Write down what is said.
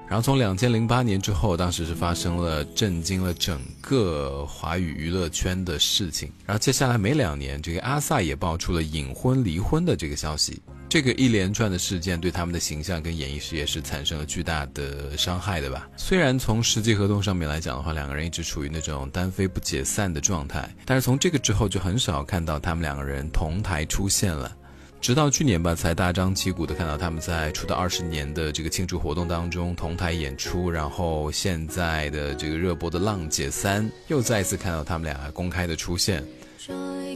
然后从2008年之后，当时是发生了震惊了整个华语娱乐圈的事情。然后接下来没2年，这个阿 sa 也爆出了隐婚离婚的这个消息。这个一连串的事件对他们的形象跟演艺事业是产生了巨大的伤害的吧。虽然从实际合同上面来讲的话，两个人一直处于那种单飞不解散的状态，但是从这个之后就很少看到他们两个人同台出现了。直到去年吧，才大张旗鼓的看到他们在出道20年的这个庆祝活动当中同台演出，然后现在的这个热播的《浪姐3》又再一次看到他们俩公开的出现。